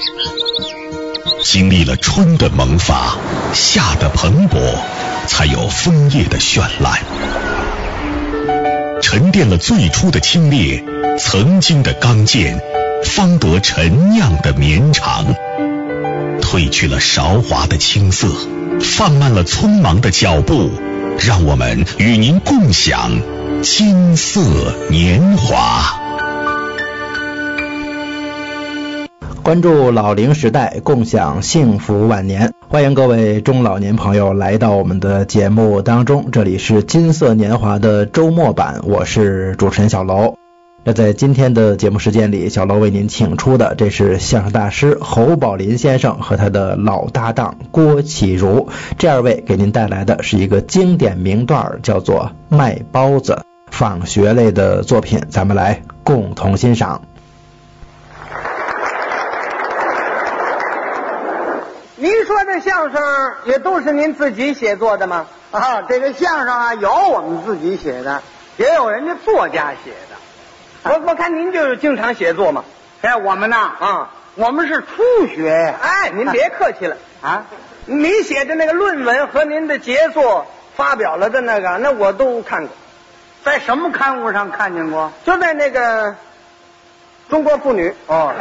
经历了春的萌发，夏的蓬勃，才有枫叶的绚烂。沉淀了最初的清冽，曾经的刚健，方得陈酿的绵长。褪去了韶华的青涩，放慢了匆忙的脚步，让我们与您共享金色年华。 关注老龄时代，共享幸福晚年。欢迎各位中老年朋友来到我们的节目当中，这里是金色年华的周末版，我是主持人小楼。那在今天的节目时间里，小楼为您请出的这是相声大师侯宝林先生和他的老搭档郭启儒，这二位给您带来的是一个经典名段，叫做《卖包子》，仿学类的作品，咱们来共同欣赏。 您说的相声也都是您自己写作的吗？ 啊，这个相声啊，有我们自己写的，也有人家作家写的。 我看您就是经常写作嘛。 哎，我们呐，我们是初学呀。 哎，您别客气了啊！ 您写的那个论文和您的杰作发表了的那个，那我都看过。 在什么刊物上看见过？ 就在那个《中国妇女》 哦。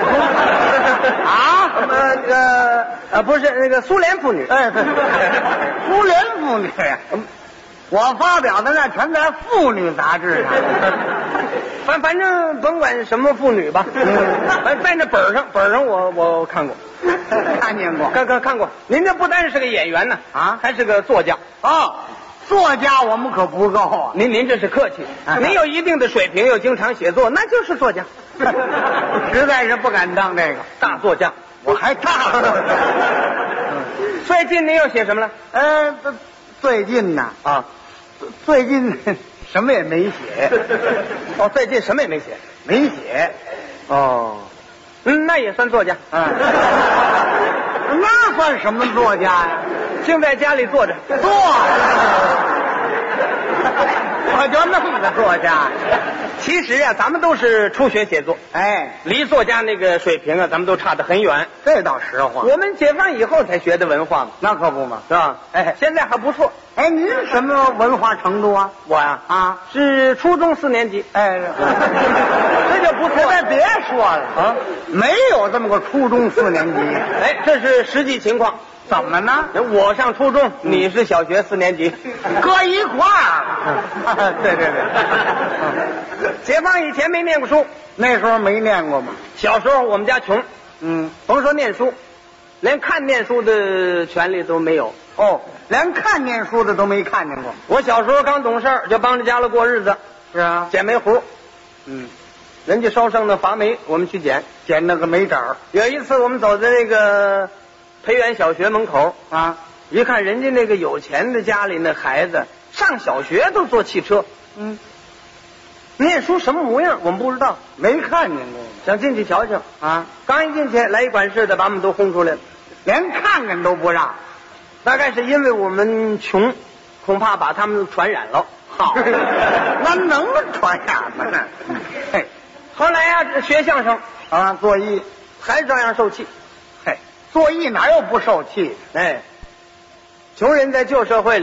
不是那个苏联妇女。 哎，对，苏联妇女。我发表的那全在《妇女》杂志上。 反正甭管什么妇女吧，在那本上我看过， 看见过， 看过。您这不单是个演员呢，还是个作家。 哦，作家我们可不够啊。 您这是客气，您有一定的水平，又经常写作，那就是作家。 实在是不敢当这个大作家， 我还大作家。 最近您又写什么了？ 最近呢最近什么也没写。 哦，最近什么也没写， 没写。哦， 那也算作家。 那算什么作家呀？ 净在家里坐着。 我就那么个作家。 其实啊，咱们都是初学写作，离作家那个水平啊，咱们都差得很远。 这倒实话。 我们解放以后才学的文化嘛， 那可不嘛， 是吧？现在还不错。 您什么文化程度啊？ 我呀，是初中4年级。这就不错。 现在别说了没有这么个初中4年级。 这是实际情况。 怎么呢？ 我上初中，你是小学4年级， 搁一块儿。对。 解放以前没念过书， 那时候没念过吗？ 小时候我们家穷，甭说念书，连看念书的权利都没有。 连看念书的都没看见过。 我小时候刚懂事儿，就帮着家里过日子。 是啊， 捡煤糊。人家烧剩的伐煤，我们去捡那个煤渣。 有一次我们走在那个培元小学门口一看人家那个有钱的家里那孩子上小学都坐汽车。念书什么模样我们不知道， 没看见过， 想进去瞧瞧刚一进去，来一管事的把我们都轰出来了， 连看看都不让。 大概是因为我们穷，恐怕把他们传染了。 好，那能传染吗？ 后来学相声作艺还照样受气。 作艺哪有不受气？ 穷人在旧社会里